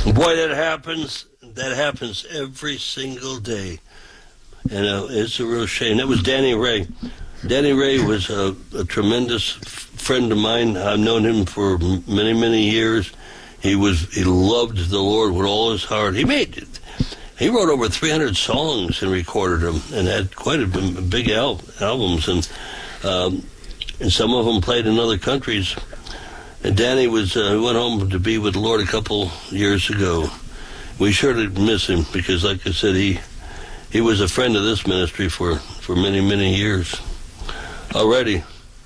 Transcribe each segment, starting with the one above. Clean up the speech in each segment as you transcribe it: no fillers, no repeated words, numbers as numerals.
Boy, that happens. That happens every single day. And it's a real shame. That was Danny Ray. Danny Ray was a tremendous friend of mine. I've known him for many, many years. He loved the Lord with all his heart. He wrote over 300 songs and recorded them, and had quite a big albums, and some of them played in other countries. And Danny went home to be with the Lord a couple years ago. We sure did miss him because, like I said, he was a friend of this ministry for many, many years. Already.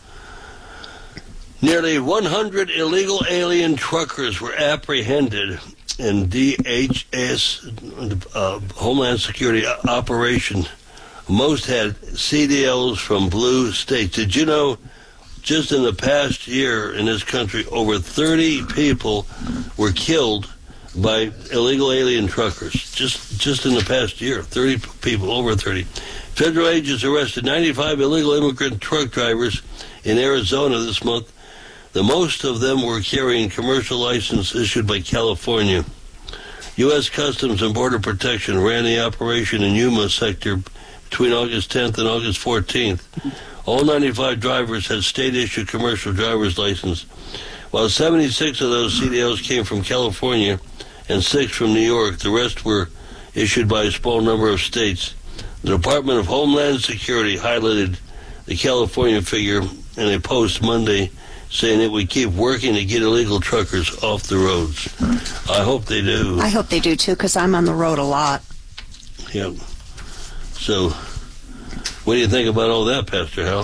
Nearly 100 illegal alien truckers were apprehended in DHS Homeland Security operation. Most had CDLs from blue states. Did you know, just in the past year in this country, over 30 people were killed by illegal alien truckers? Just in the past year, 30 people, over 30. Federal agents arrested 95 illegal immigrant truck drivers in Arizona this month. The most of them were carrying commercial license issued by California. U.S. Customs and Border Protection ran the operation in Yuma sector between August 10th and August 14th. All 95 drivers had state-issued commercial driver's license, while 76 of those CDLs came from California and 6 from New York. The rest were issued by a small number of states. The Department of Homeland Security highlighted the California figure in a post Monday, saying it would keep working to get illegal truckers off the roads. I hope they do. I hope they do, too, because I'm on the road a lot. Yep. So, what do you think about all that, Pastor Hal?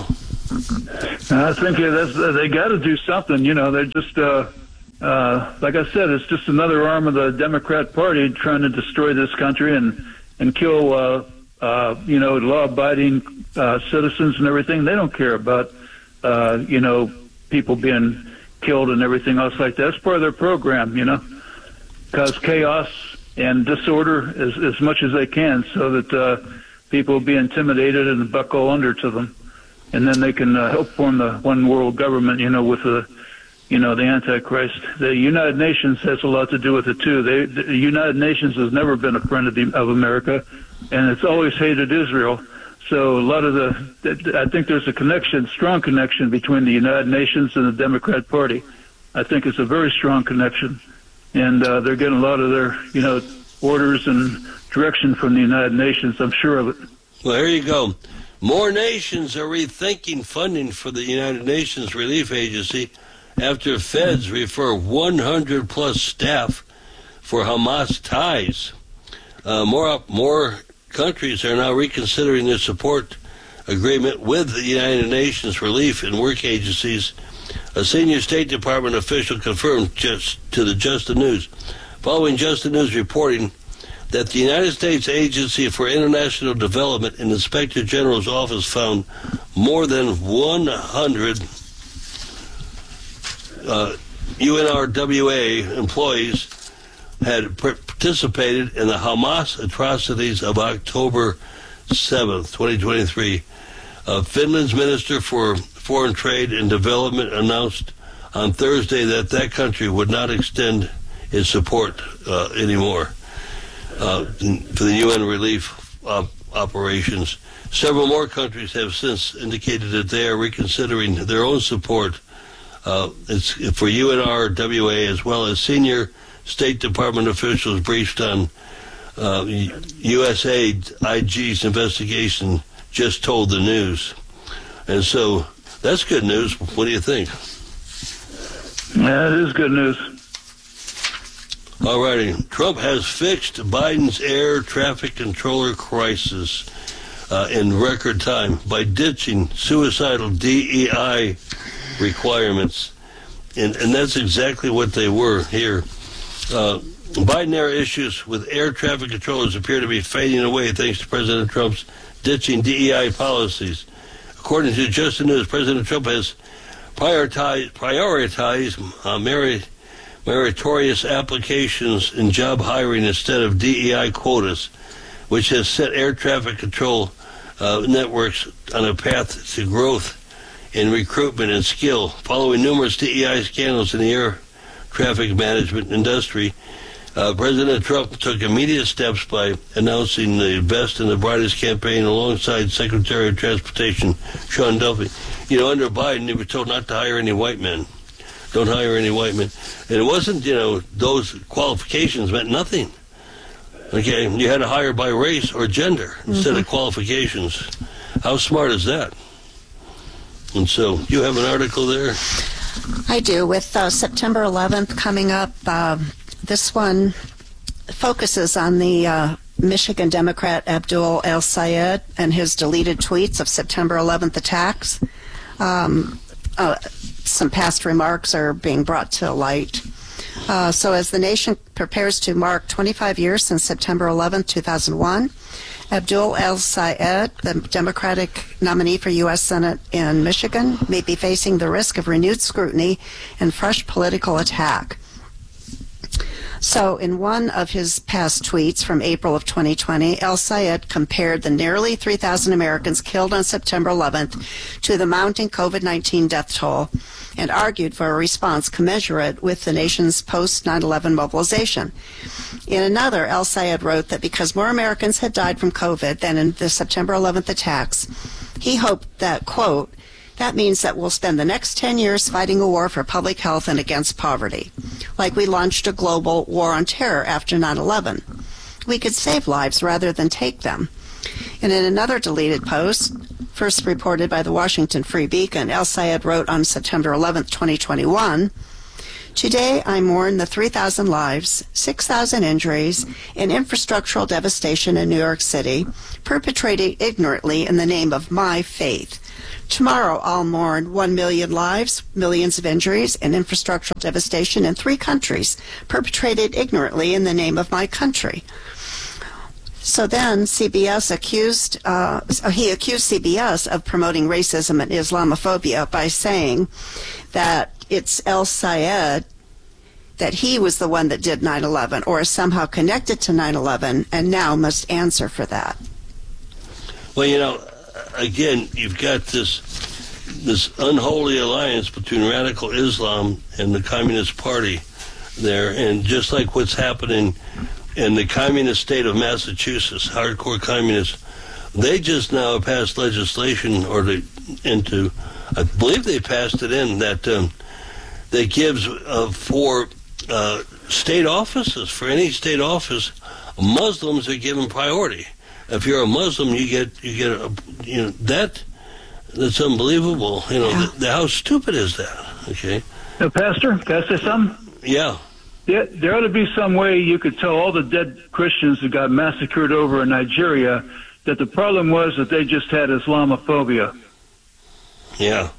I think they got to do something. You know, they're just, like I said, it's just another arm of the Democrat Party trying to destroy this country and kill, law-abiding citizens and everything. They don't care about, people being killed and everything else like that. It's part of their program, cause chaos and disorder as much as they can so that people will be intimidated and buckle under to them. And then they can help form the one world government, with the Antichrist. The United Nations has a lot to do with it, too. The United Nations has never been a friend of America, and it's always hated Israel. So a lot of I think there's a strong connection between the United Nations and the Democrat Party. I think it's a very strong connection. And they're getting a lot of their, orders and direction from the United Nations. I'm sure of it. Well, there you go. More nations are rethinking funding for the United Nations Relief Agency after feds refer 100-plus staff for Hamas ties. More countries are now reconsidering their support agreement with the United Nations Relief and Work Agencies. A senior State Department official confirmed to the Just the News, following Just the News reporting that the United States Agency for International Development and Inspector General's office found more than 100 UNRWA employees had participated in the Hamas atrocities of October 7th, 2023. Finland's Minister for Foreign Trade and Development announced on Thursday that country would not extend its support anymore for the UN relief operations. Several more countries have since indicated that they are reconsidering their own support. It's for UNRWA, as well as senior State Department officials briefed on USAID's investigation just told the news. And so that's good news. What do you think? Yeah, it is good news. All righty. Trump has fixed Biden's air traffic controller crisis in record time by ditching suicidal DEI requirements. And that's exactly what they were here. Biden-era issues with air traffic controllers appear to be fading away thanks to President Trump's ditching DEI policies. According to Just the News, President Trump has prioritized meritorious applications in job hiring instead of DEI quotas, which has set air traffic control networks on a path to growth in recruitment and skill. Following numerous DEI scandals in the air traffic management industry, President Trump took immediate steps by announcing the Best and the Brightest campaign alongside Secretary of Transportation Sean Duffy. You know, under Biden, they were told not to hire any white men. Don't hire any white men. And it wasn't, you know, those qualifications meant nothing. Okay, you had to hire by race or gender instead of qualifications. How smart is that? And so, you have an article there? I do. With September 11th coming up, this one focuses on the Michigan Democrat Abdul El-Sayed and his deleted tweets of September 11th attacks. Some past remarks are being brought to light. So as the nation prepares to mark 25 years since September 11th, 2001, Abdul El-Sayed, the Democratic nominee for U.S. Senate in Michigan, may be facing the risk of renewed scrutiny and fresh political attack. So in one of his past tweets from April of 2020, El-Sayed compared the nearly 3,000 Americans killed on September 11th to the mounting COVID-19 death toll and argued for a response commensurate with the nation's post-9/11 mobilization. In another, El-Sayed wrote that because more Americans had died from COVID than in the September 11th attacks, he hoped that, quote, that means that we'll spend the next 10 years fighting a war for public health and against poverty, like we launched a global war on terror after 9/11. We could save lives rather than take them. And in another deleted post, first reported by the Washington Free Beacon, El-Sayed wrote on September 11th, 2021, today I mourn the 3,000 lives, 6,000 injuries, and infrastructural devastation in New York City, perpetrated ignorantly in the name of my faith. Tomorrow I'll mourn 1 million lives, millions of injuries, and infrastructural devastation in 3 countries, perpetrated ignorantly in the name of my country. So then CBS accused CBS of promoting racism and Islamophobia by saying that it's El-Sayed, that he was the one that did 9/11 or is somehow connected to 9/11 and now must answer for that. Well, you know, again, you've got this unholy alliance between radical Islam and the Communist Party there, and just like what's happening in the communist state of Massachusetts, hardcore communists, they just now passed legislation, I believe they passed it in, that gives for state offices, for any state office, Muslims are given priority. If you're a Muslim, you get that's unbelievable. You know, how stupid is that? Okay. Now, Pastor, can I say something? Yeah. There ought to be some way you could tell all the dead Christians that got massacred over in Nigeria that the problem was that they just had Islamophobia. Yeah.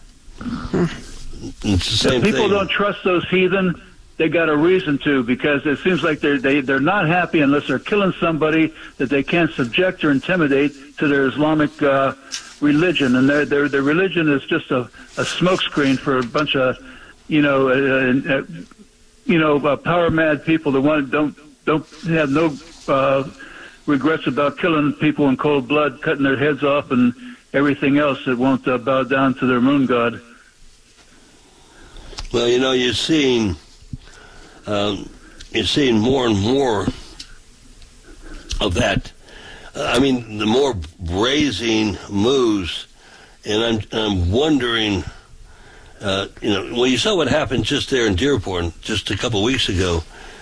It's the same thing. People don't trust those heathen. They got a reason to, because it seems like they're not happy unless they're killing somebody that they can't subject or intimidate to their Islamic religion, and their religion is just a smokescreen for a bunch of power mad people that don't have no regrets about killing people in cold blood, cutting their heads off, and everything else that won't bow down to their moon god. Well, you know, you're seeing more and more of that. I mean, the more brazen moves, and I'm wondering. Well, you saw what happened just there in Dearborn just a couple of weeks ago.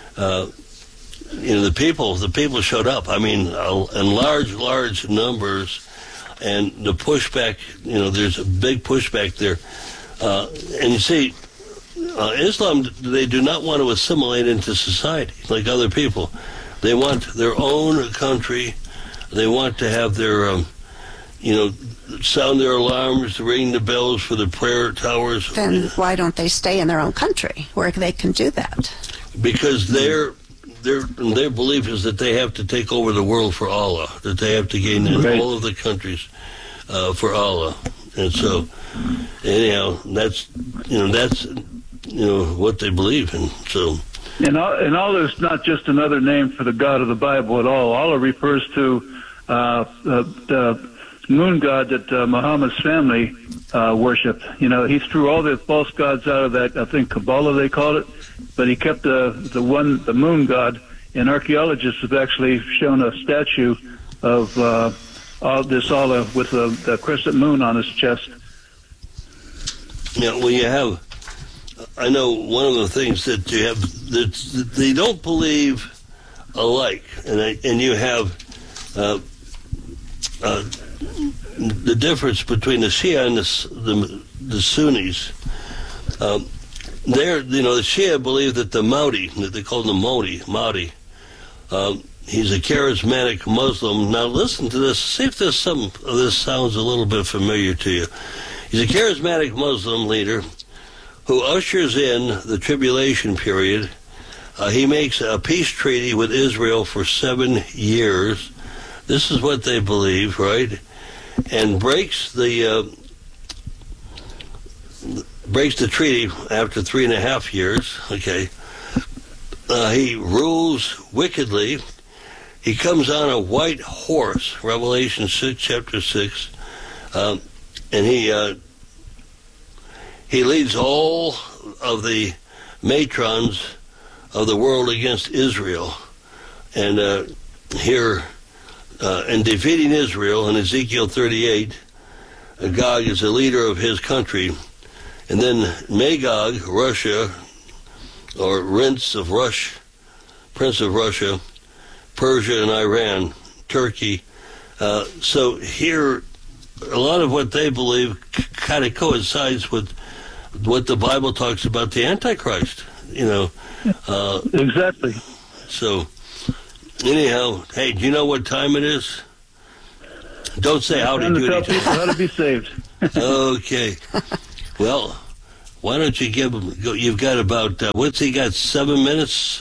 The people showed up. I mean, in large numbers, and the pushback. There's a big pushback there, and you see. Islam, they do not want to assimilate into society like other people. They want their own country. They want to have their, sound their alarms, ring the bells for the prayer towers. Then why don't they stay in their own country where they can do that? Because their belief is that they have to take over the world for Allah, that they have to gain all of the countries for Allah. And so, anyhow, that's what they believe in. So, and Allah is not just another name for the God of the Bible at all. Allah refers to the moon god that Muhammad's family worshipped. He threw all the false gods out of that. I think Kabbalah they called it, but he kept the moon god, and archaeologists have actually shown a statue of Allah with the crescent moon on his chest. Yeah, well, you have. I know one of the things that you have that they don't believe alike, and you have the difference between the Shia and the Sunnis. The Shia believe that the Mahdi, that they call him the Mahdi, he's a charismatic Muslim. Now listen to this. See if some of this sounds a little bit familiar to you. He's a charismatic Muslim leader who ushers in the tribulation period. He makes a peace treaty with Israel for 7 years. This is what they believe, right? And breaks the treaty after 3.5 years. Okay, he rules wickedly. He comes on a white horse, Revelation 6, chapter 6, and he leads all of the matrons of the world against Israel, and in defeating Israel in Ezekiel 38, Gog is the leader of his country, and then Magog, Russia, or Prince of Russia, Persia and Iran, Turkey. So here, a lot of what they believe kind of coincides with what the Bible talks about the Antichrist. Exactly. So, anyhow, hey, do you know what time it is? Don't say howdy doody. Tell people how to be saved. Okay. Well, why don't you give him? You've got about what's he got? 7 minutes.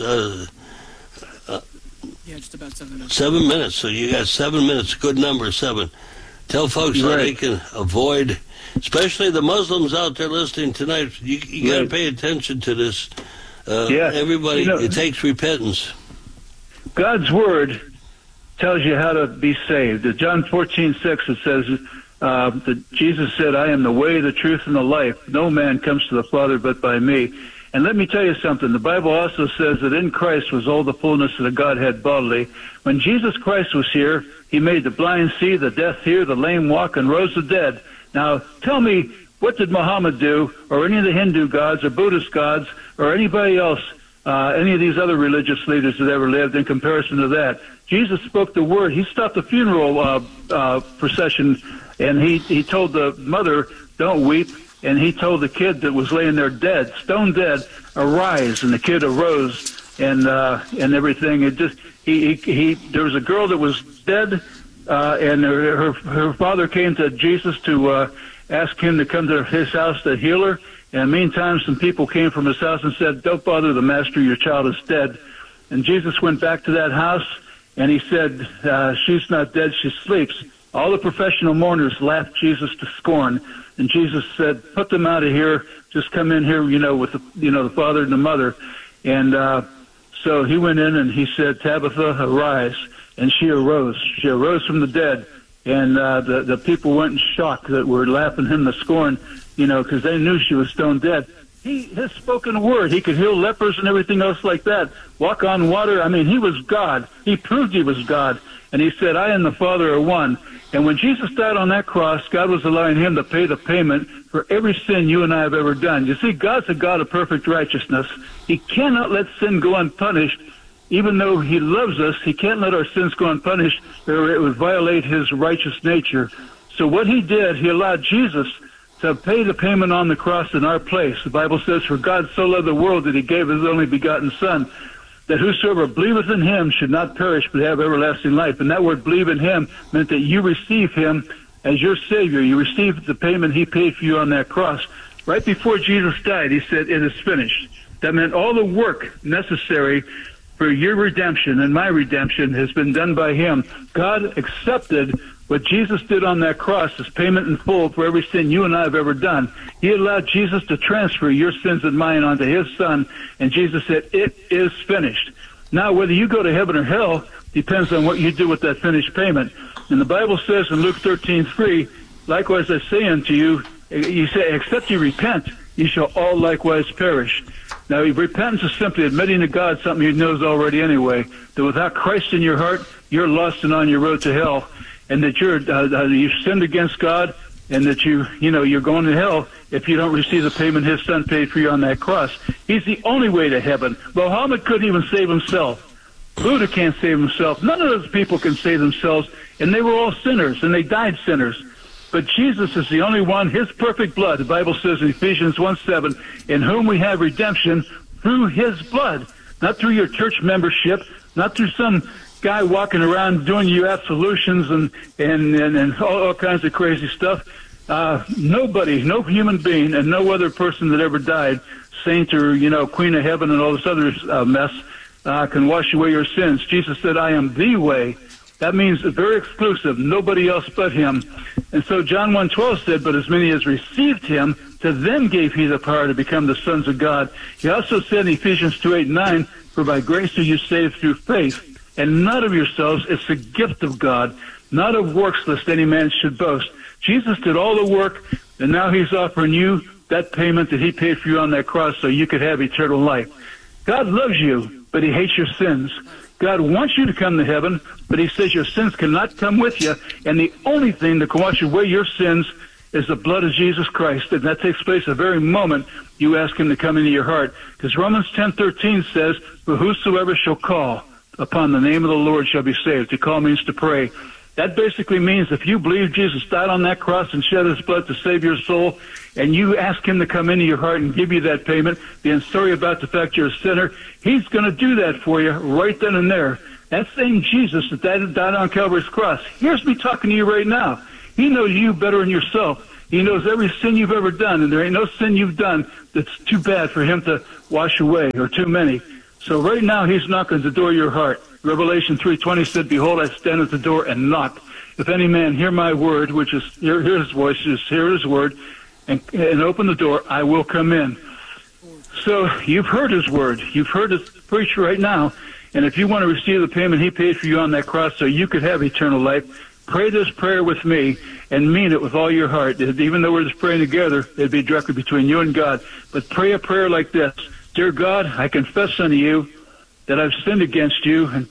Yeah, just about 7 minutes. 7 minutes. So you got 7 minutes. Good number, 7. Tell folks how they can avoid, especially the Muslims out there listening tonight. You got to pay attention to this. Everybody, it takes repentance. God's word tells you how to be saved. In John 14:6, it says that Jesus said, "I am the way, the truth, and the life. No man comes to the Father but by me." And let me tell you something. The Bible also says that in Christ was all the fullness of the Godhead bodily. When Jesus Christ was here, he made the blind see, the deaf hear, the lame walk, and rose the dead. Now, tell me, what did Muhammad do, or any of the Hindu gods, or Buddhist gods, or anybody else, any of these other religious leaders that ever lived in comparison to that? Jesus spoke the word. He stopped the funeral procession, and he told the mother, "Don't weep." And he told the kid that was laying there dead, stone dead, "Arise." And the kid arose, and everything. It just there was a girl that was dead, and her father came to Jesus to ask him to come to his house to heal her. And meantime, some people came from his house and said, "Don't bother the master, your child is dead." And Jesus went back to that house, and he said, "She's not dead, she sleeps." All the professional mourners laughed Jesus to scorn. And Jesus said, "Put them out of here. Just come in here, with the father and the mother." And so he went in and he said, "Tabitha, arise." And she arose. She arose from the dead. And the people went in shock that were laughing him to scorn, because they knew she was stone dead. He has spoken a word. He could heal lepers and everything else like that. Walk on water. I mean, he was God. He proved he was God. And he said, "I and the Father are one." And when Jesus died on that cross, God was allowing him to pay the payment for every sin you and I have ever done. You see, God's a God of perfect righteousness. He cannot let sin go unpunished. Even though he loves us, he can't let our sins go unpunished, or it would violate his righteous nature. So what he did, he allowed Jesus to pay the payment on the cross in our place. The Bible says, "For God so loved the world that he gave his only begotten Son, that whosoever believeth in him should not perish but have everlasting life." And that word "believe in him" meant that you receive him as your Savior. You receive the payment he paid for you on that cross. Right before Jesus died, he said, "It is finished." That meant all the work necessary for your redemption and my redemption has been done by him. God accepted what Jesus did on that cross as payment in full for every sin you and I have ever done. He allowed Jesus to transfer your sins and mine onto his Son, and Jesus said, "It is finished." Now, whether you go to heaven or hell depends on what you do with that finished payment. And the Bible says in Luke 13:3, "Likewise I say unto you, you say, except you repent, you shall all likewise perish." Now, repentance is simply admitting to God something he knows already anyway, that without Christ in your heart, you're lost and on your road to hell, and that you've sinned against God, and that you're going to hell if you don't receive the payment his son paid for you on that cross. He's the only way to heaven. Muhammad couldn't even save himself. Buddha can't save himself. None of those people can save themselves, and they were all sinners, and they died sinners. But Jesus is the only one, his perfect blood, the Bible says in Ephesians 1:7, in whom we have redemption through his blood, not through your church membership, not through some guy walking around doing you absolutions and all kinds of crazy stuff. Nobody, no human being, and no other person that ever died, saint or, Queen of Heaven and all this other mess, can wash away your sins. Jesus said, I am the way. That means very exclusive, nobody else but him. And so John 1:12 said, but as many as received him, to them gave he the power to become the sons of God. He also said in Ephesians 2:8-9, for by grace are you saved through faith, and not of yourselves, it's a gift of God, not of works, lest any man should boast. Jesus did all the work, and now he's offering you that payment that he paid for you on that cross so you could have eternal life. God loves you, but he hates your sins. God wants you to come to heaven, but he says your sins cannot come with you, and the only thing that can wash away your sins is the blood of Jesus Christ, and that takes place the very moment you ask him to come into your heart. Because Romans 10:13 says, for whosoever shall call upon the name of the Lord shall be saved. To call means to pray. That basically means if you believe Jesus died on that cross and shed his blood to save your soul, and you ask him to come into your heart and give you that payment, being sorry about the fact you're a sinner, he's going to do that for you right then and there. That same Jesus that died on Calvary's cross, here's me talking to you right now. He knows you better than yourself. He knows every sin you've ever done, and there ain't no sin you've done that's too bad for him to wash away, or too many. So right now, he's knocking at the door of your heart. Revelation 3:20 said, behold, I stand at the door and knock. If any man hear my word, which is hear his voice, is hear his word, and open the door, I will come in. So you've heard his word. You've heard his preach right now. And if you want to receive the payment he paid for you on that cross so you could have eternal life, pray this prayer with me and mean it with all your heart. Even though we're just praying together, it'd be directly between you and God. But pray a prayer like this. Dear God, I confess unto you that I've sinned against you and